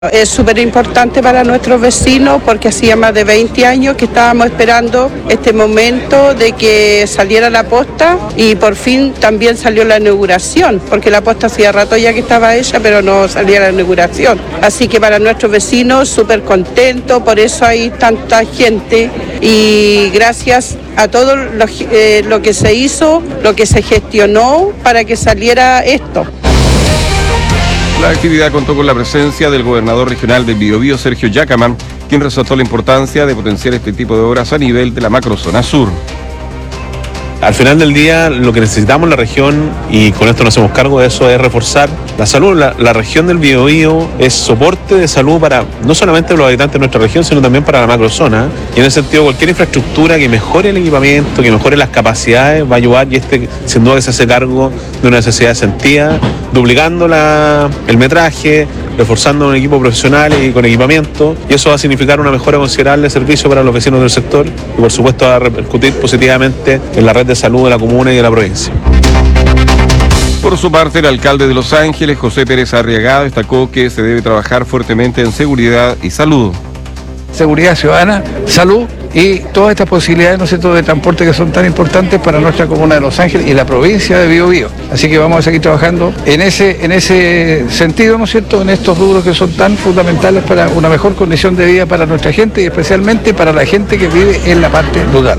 Es súper importante para nuestros vecinos porque hacía más de 20 años que estábamos esperando este momento de que saliera la posta y por fin también salió la inauguración, porque la posta hacía rato ya que estaba hecha, pero no salía la inauguración. Así que para nuestros vecinos súper contentos, por eso hay tanta gente y gracias a todo lo que se hizo, lo que se gestionó para que saliera esto. La actividad contó con la presencia del gobernador regional del Biobío, Sergio Yacamán, quien resaltó la importancia de potenciar este tipo de obras a nivel de la macrozona sur. Al final del día, lo que necesitamos en la región, y con esto nos hacemos cargo de eso, es reforzar la salud. La región del Biobío es soporte de salud para no solamente los habitantes de nuestra región, sino también para la macrozona. Y en ese sentido, cualquier infraestructura que mejore el equipamiento, que mejore las capacidades, va a ayudar, y sin duda que se hace cargo de una necesidad sentida, duplicando el metraje, reforzando un equipo profesional y con equipamiento, y eso va a significar una mejora considerable de servicio para los vecinos del sector y por supuesto va a repercutir positivamente en la red de salud de la comuna y de la provincia. Por su parte, el alcalde de Los Ángeles, José Pérez Arriagada, destacó que se debe trabajar fuertemente en seguridad y salud. Seguridad ciudadana, salud y todas estas posibilidades, ¿no es cierto?, de transporte que son tan importantes para nuestra comuna de Los Ángeles y la provincia de Biobío. Así que vamos a seguir trabajando en ese sentido, ¿no es cierto?, en estos rubros que son tan fundamentales para una mejor condición de vida para nuestra gente y especialmente para la gente que vive en la parte rural.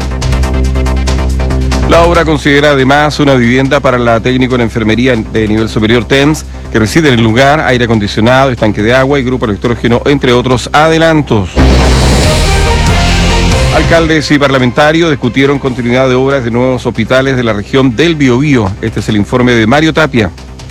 La obra considera además una vivienda para la técnico en enfermería de nivel superior TENS, que reside en el lugar, aire acondicionado, estanque de agua y grupo electrógeno, entre otros adelantos. Alcaldes y parlamentarios discutieron continuidad de obras de nuevos hospitales de la región del Biobío. Este es el informe de Mario Tapia.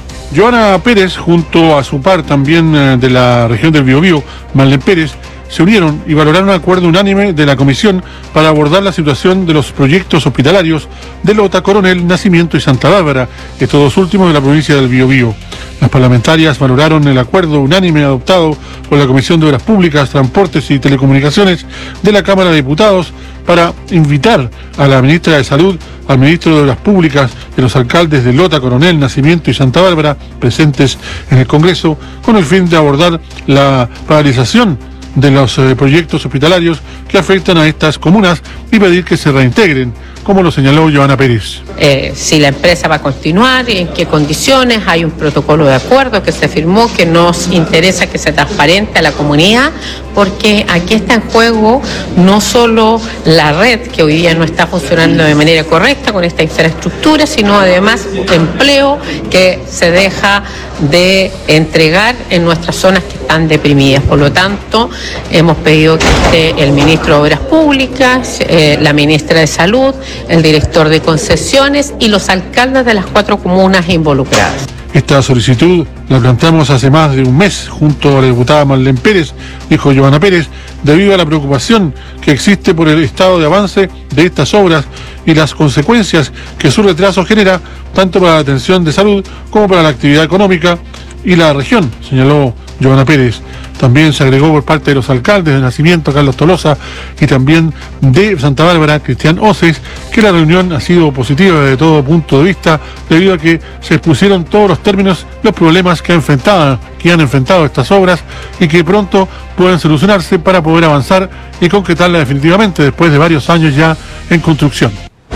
Joana Pérez, junto a su par también de la región del Biobío, Marlene Pérez, se unieron y valoraron un acuerdo unánime de la comisión para abordar la situación de los proyectos hospitalarios de Lota, Coronel, Nacimiento y Santa Bárbara, estos dos últimos de la provincia del Biobío. Las parlamentarias valoraron el acuerdo unánime adoptado por la Comisión de Obras Públicas, Transportes y Telecomunicaciones de la Cámara de Diputados para invitar a la ministra de Salud, al ministro de Obras Públicas y los alcaldes de Lota, Coronel, Nacimiento y Santa Bárbara presentes en el Congreso con el fin de abordar la paralización de los proyectos hospitalarios que afectan a estas comunas y pedir que se reintegren, como lo señaló Joana Pérez. Si la empresa va a continuar, en qué condiciones, hay un protocolo de acuerdo que se firmó, que nos interesa que sea transparente a la comunidad, porque aquí está en juego no solo la red, que hoy día no está funcionando de manera correcta con esta infraestructura, sino además empleo que se deja de entregar en nuestras zonas que están deprimidas. Por lo tanto, hemos pedido que esté el ministro de Obras Públicas, la ministra de Salud, el director de concesiones y los alcaldes de las 4 comunas involucradas. Esta solicitud la planteamos hace más de un mes junto a la diputada Marlene Pérez, dijo Joana Pérez, debido a la preocupación que existe por el estado de avance de estas obras y las consecuencias que su retraso genera tanto para la atención de salud como para la actividad económica y la región, señaló Joana Pérez. También se agregó por parte de los alcaldes de Nacimiento, Carlos Tolosa, y también de Santa Bárbara, Cristian Oces, que la reunión ha sido positiva desde todo punto de vista, debido a que se expusieron todos los términos, los problemas que han enfrentado estas obras y que pronto pueden solucionarse para poder avanzar y concretarla definitivamente después de varios años ya en construcción.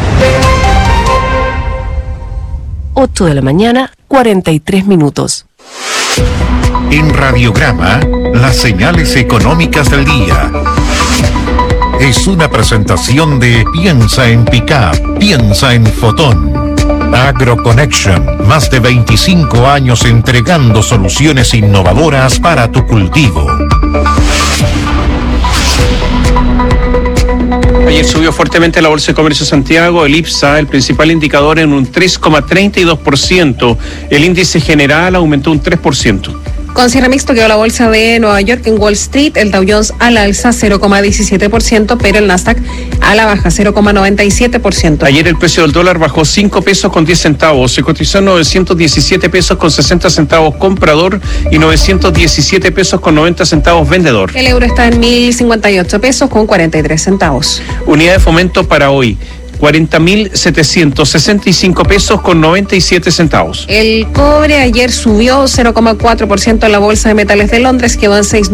8 de la mañana, 43 minutos. En Radiograma, las señales económicas del día. Es una presentación de Piensa en Pickup, piensa en Fotón. AgroConnection, más de 25 años entregando soluciones innovadoras para tu cultivo. Ayer subió fuertemente la Bolsa de Comercio de Santiago, el IPSA, el principal indicador, en un 3,32%. El índice general aumentó un 3%. Con cierre mixto quedó la bolsa de Nueva York. En Wall Street, el Dow Jones al alza 0,17%, pero el Nasdaq a la baja 0,97%. Ayer el precio del dólar bajó 5 pesos con 10 centavos. Se cotizó en 917 pesos con 60 centavos comprador y 917 pesos con 90 centavos vendedor. El euro está en 1.058 pesos con 43 centavos. Unidad de fomento para hoy. 40.765 pesos con 97 centavos. El cobre ayer subió 0,4% en la bolsa de metales de Londres, quedó en